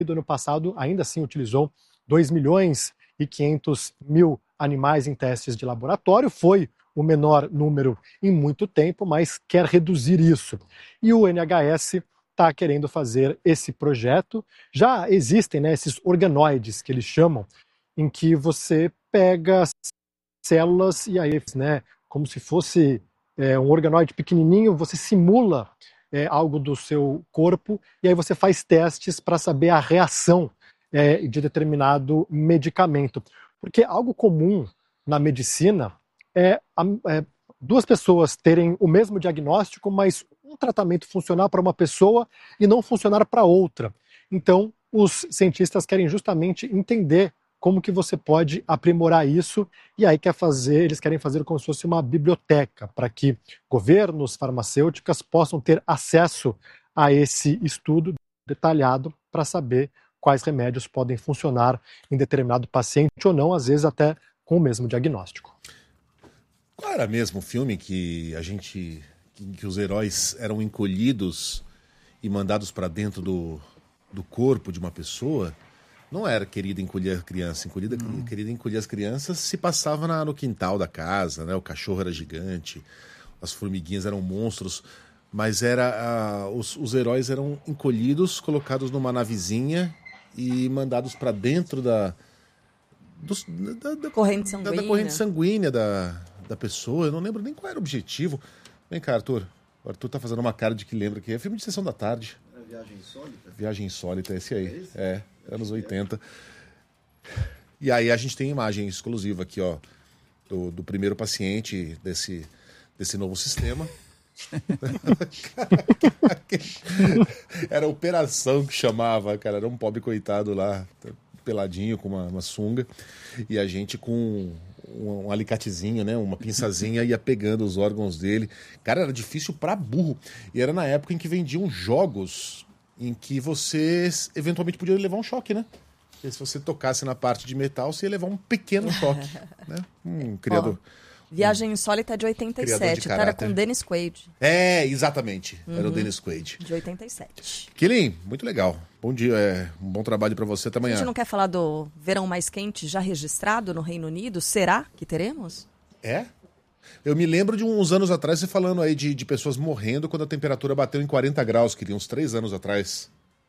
ano passado ainda assim utilizou 2.500.000 animais em testes de laboratório. Foi o menor número em muito tempo, mas quer reduzir isso. E o NHS está querendo fazer esse projeto. Já existem, né, esses organoides que eles chamam, em que você pega células e aí, né, como se fosse um organoide pequenininho, você simula algo do seu corpo e aí você faz testes para saber a reação de determinado medicamento. Porque algo comum na medicina é duas pessoas terem o mesmo diagnóstico, mas um tratamento funcionar para uma pessoa e não funcionar para outra. Então, os cientistas querem justamente entender como que você pode aprimorar isso, e aí eles querem fazer como se fosse uma biblioteca, para que governos, farmacêuticas possam ter acesso a esse estudo detalhado para saber quais remédios podem funcionar em determinado paciente ou não, às vezes até com o mesmo diagnóstico. Qual era mesmo o filme que os heróis eram encolhidos e mandados para dentro do corpo de uma pessoa? Não era Querida Encolher a Criança. Querida Encolher as Crianças se passava no quintal da casa, né? O cachorro era gigante, as formiguinhas eram monstros, mas os heróis eram encolhidos, colocados numa navezinha e mandados para dentro da corrente sanguínea. Da corrente sanguínea da pessoa. Eu não lembro nem qual era o objetivo. Vem cá, Arthur. O Arthur tá fazendo uma cara de que lembra que é filme de Sessão da Tarde. Viagem Insólita? Viagem Insólita, esse aí. Anos 80. E aí a gente tem imagem exclusiva aqui, ó, do primeiro paciente desse novo sistema. Era a operação que chamava, cara. Era um pobre coitado lá, peladinho, com uma sunga. E a gente com um alicatezinho, né, uma pinçazinha, ia pegando os órgãos dele. Cara, era difícil pra burro. E era na época em que vendiam jogos em que você eventualmente podia levar um choque, né? Porque se você tocasse na parte de metal, você ia levar um pequeno choque, né? Criador. Viagem Insólita é de 87, de era com Dennis Quaid. Exatamente. Era o Dennis Quaid. De 87. Killing, muito legal. Bom dia, um bom trabalho para você. Até amanhã. A gente não quer falar do verão mais quente já registrado no Reino Unido? Será que teremos? Eu me lembro de uns anos atrás você falando aí de pessoas morrendo quando a temperatura bateu em 40 graus, que uns 3 anos atrás.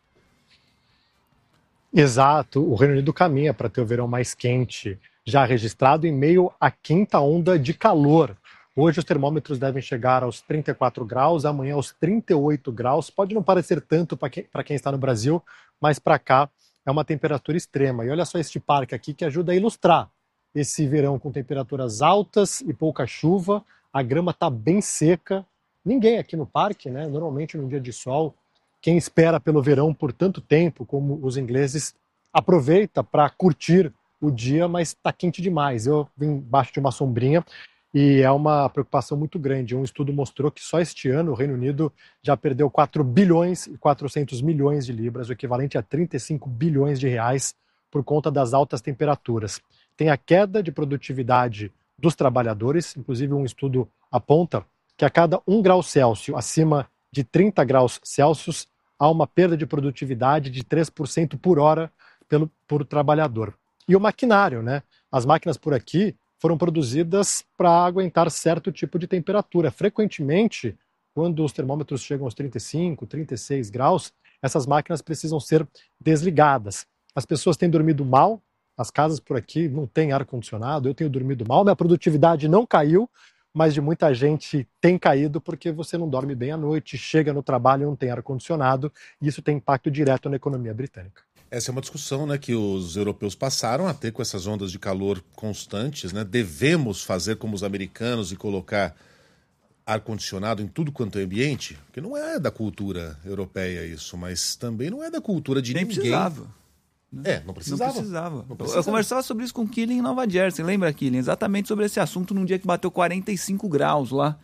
Exato, o Reino Unido caminha para ter o verão mais quente já registrado em meio à quinta onda de calor. Hoje os termômetros devem chegar aos 34 graus, amanhã aos 38 graus. Pode não parecer tanto para quem está no Brasil, mas para cá é uma temperatura extrema. E olha só este parque aqui que ajuda a ilustrar esse verão com temperaturas altas e pouca chuva. A grama está bem seca. Ninguém aqui no parque, né? Normalmente num dia de sol, quem espera pelo verão por tanto tempo, como os ingleses, aproveita para curtir o dia, mas está quente demais. Eu vim embaixo de uma sombrinha e é uma preocupação muito grande. Um estudo mostrou que só este ano o Reino Unido já perdeu 4 bilhões e 400 milhões de libras, o equivalente a 35 bilhões de reais, por conta das altas temperaturas. Tem a queda de produtividade dos trabalhadores, inclusive um estudo aponta que a cada 1 grau Celsius acima de 30 graus Celsius há uma perda de produtividade de 3% por hora por trabalhador. E o maquinário, né? As máquinas por aqui foram produzidas para aguentar certo tipo de temperatura. Frequentemente, quando os termômetros chegam aos 35, 36 graus, essas máquinas precisam ser desligadas. As pessoas têm dormido mal, as casas por aqui não têm ar-condicionado, eu tenho dormido mal, minha produtividade não caiu, mas de muita gente tem caído porque você não dorme bem à noite, chega no trabalho e não tem ar-condicionado, e isso tem impacto direto na economia britânica. Essa é uma discussão, né, que os europeus passaram a ter com essas ondas de calor constantes, né? Devemos fazer como os americanos e colocar ar-condicionado em tudo quanto é ambiente? Porque não é da cultura europeia isso, mas também não é da cultura de ninguém. Precisava. Não precisava. Eu conversava sobre isso com o Killing em Nova Jersey, lembra, Killing? Exatamente sobre esse assunto num dia que bateu 45 graus lá.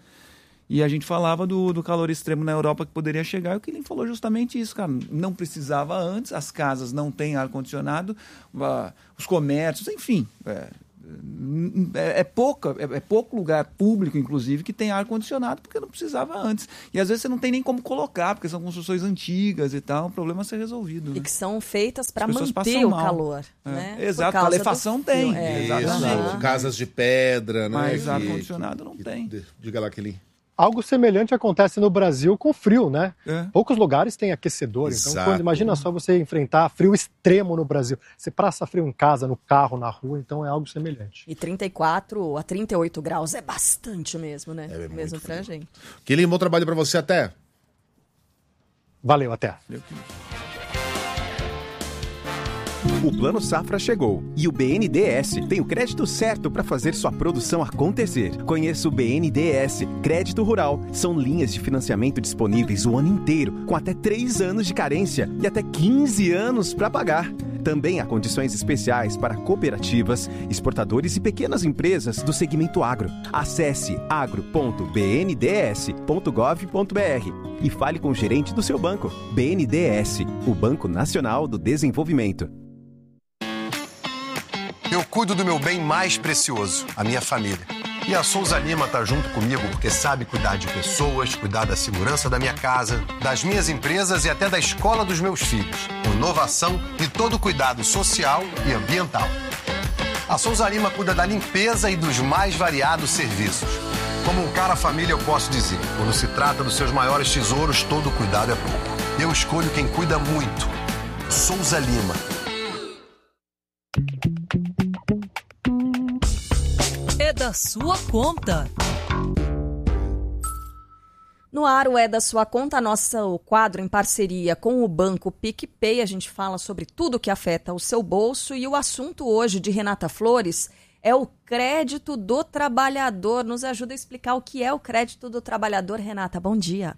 E a gente falava do calor extremo na Europa que poderia chegar, e o Killing falou justamente isso, cara. Não precisava antes, as casas não têm ar-condicionado, os comércios, enfim. É pouco lugar público, inclusive, que tem ar-condicionado, porque não precisava antes. E às vezes você não tem nem como colocar, porque são construções antigas e tal, o problema é ser resolvido. E que são feitas para manter o mal. calor. Né? Exato, calefação tem. Isso, casas de pedra, né? Mas ar-condicionado não tem. Diga lá, Kelly. Algo semelhante acontece no Brasil com frio, né? É. Poucos lugares têm aquecedor. Exato. Então, imagina só você enfrentar frio extremo no Brasil. Você passa frio em casa, no carro, na rua, então é algo semelhante. E 34 a 38 graus é bastante mesmo, né? É mesmo pra gente. Kelly, bom trabalho pra você, até. Valeu, até. O Plano Safra chegou e o BNDES tem o crédito certo para fazer sua produção acontecer. Conheça o BNDES Crédito Rural. São linhas de financiamento disponíveis o ano inteiro, com até 3 anos de carência e até 15 anos para pagar. Também há condições especiais para cooperativas, exportadores e pequenas empresas do segmento agro. Acesse agro.bnds.gov.br e fale com o gerente do seu banco. BNDES, o Banco Nacional do Desenvolvimento. Eu cuido do meu bem mais precioso, a minha família. E a Souza Lima está junto comigo porque sabe cuidar de pessoas, cuidar da segurança da minha casa, das minhas empresas e até da escola dos meus filhos. Com inovação e todo cuidado social e ambiental. A Souza Lima cuida da limpeza e dos mais variados serviços. Como um cara família, eu posso dizer, quando se trata dos seus maiores tesouros, todo cuidado é pouco. Eu escolho quem cuida muito. Souza Lima. É da sua conta. No ar, o É da Sua Conta, o quadro em parceria com o Banco PicPay. A gente fala sobre tudo que afeta o seu bolso. E o assunto hoje de Renata Flores é o crédito do trabalhador. Nos ajuda a explicar o que é o crédito do trabalhador. Renata, bom dia.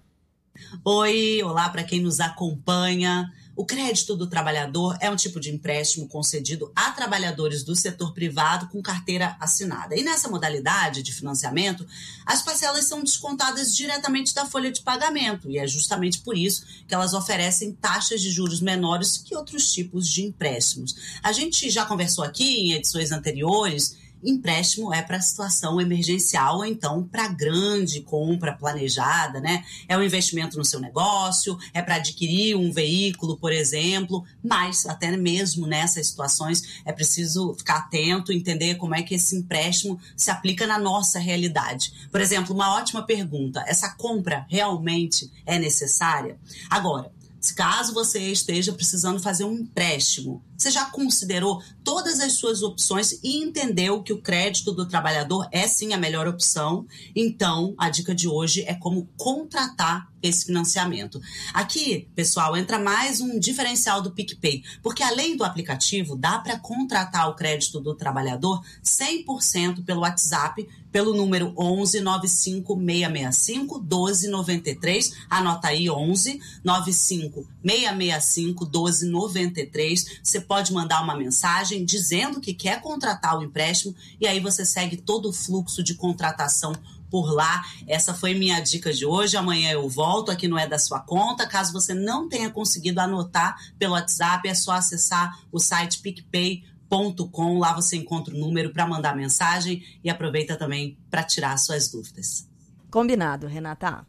Oi, olá para quem nos acompanha. O crédito do trabalhador é um tipo de empréstimo concedido a trabalhadores do setor privado com carteira assinada. E nessa modalidade de financiamento, as parcelas são descontadas diretamente da folha de pagamento. E é justamente por isso que elas oferecem taxas de juros menores que outros tipos de empréstimos. A gente já conversou aqui em edições anteriores. Empréstimo é para situação emergencial ou então para grande compra planejada, né? É um investimento no seu negócio, é para adquirir um veículo, por exemplo, mas até mesmo nessas situações é preciso ficar atento, entender como é que esse empréstimo se aplica na nossa realidade. Por exemplo, uma ótima pergunta, essa compra realmente é necessária? Agora, caso você esteja precisando fazer um empréstimo, você já considerou todas as suas opções e entendeu que o crédito do trabalhador é sim a melhor opção? Então, a dica de hoje é como contratar esse financiamento. Aqui, pessoal, entra mais um diferencial do PicPay, porque além do aplicativo, dá para contratar o crédito do trabalhador 100% pelo WhatsApp, pelo número 11 95 665 1293. Anota aí, 11 95 665 1293. Você pode mandar uma mensagem dizendo que quer contratar o empréstimo e aí você segue todo o fluxo de contratação por lá. Essa foi minha dica de hoje. Amanhã eu volto, aqui no É da Sua Conta. Caso você não tenha conseguido anotar pelo WhatsApp, é só acessar o site picpay.com. Lá você encontra o número para mandar mensagem e aproveita também para tirar suas dúvidas. Combinado, Renata.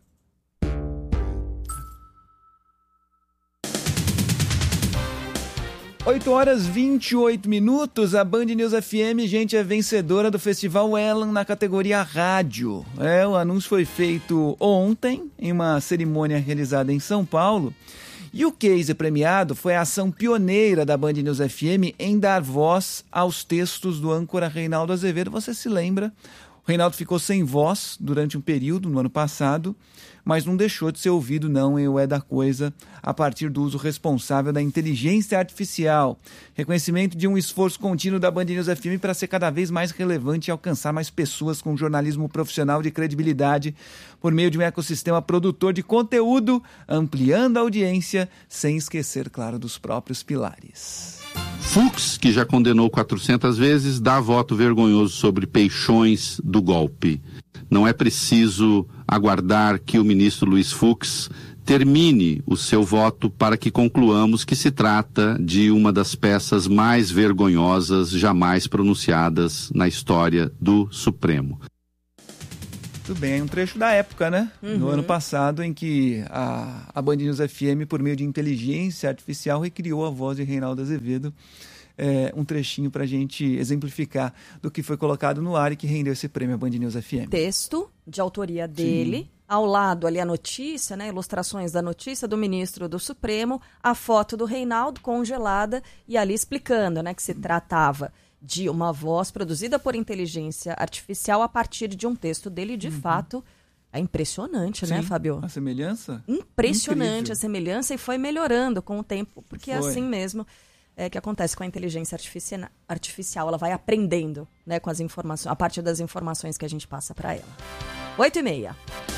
Oito horas 28 minutos, a Band News FM, gente, é vencedora do Festival Ellen na categoria rádio. O anúncio foi feito ontem, em uma cerimônia realizada em São Paulo. E o case premiado foi a ação pioneira da Band News FM em dar voz aos textos do âncora Reinaldo Azevedo. Você se lembra? O Reinaldo ficou sem voz durante um período, no ano passado, mas não deixou de ser ouvido não em O É da Coisa a partir do uso responsável da inteligência artificial. Reconhecimento de um esforço contínuo da Band News FM para ser cada vez mais relevante e alcançar mais pessoas com jornalismo profissional de credibilidade por meio de um ecossistema produtor de conteúdo, ampliando a audiência, sem esquecer, claro, dos próprios pilares. Fux, que já condenou 400 vezes, dá voto vergonhoso sobre peixões do golpe. Não é preciso aguardar que o ministro Luiz Fux termine o seu voto para que concluamos que se trata de uma das peças mais vergonhosas jamais pronunciadas na história do Supremo. Tudo bem, é um trecho da época, né? No ano passado, em que a Band News FM, por meio de inteligência artificial, recriou a voz de Reinaldo Azevedo. Um trechinho para a gente exemplificar do que foi colocado no ar e que rendeu esse prêmio à Band News FM. Texto de autoria dele. Sim. Ao lado ali a notícia, né, ilustrações da notícia do ministro do Supremo, a foto do Reinaldo congelada e ali explicando, né, que se tratava de uma voz produzida por inteligência artificial a partir de um texto dele. De fato, é impressionante, né, Fábio? A semelhança? Impressionante. Incrível. A semelhança, e foi melhorando com o tempo, porque é assim mesmo que acontece com a inteligência artificial. Ela vai aprendendo, né, com as informações, a partir das informações que a gente passa para ela. 8h30.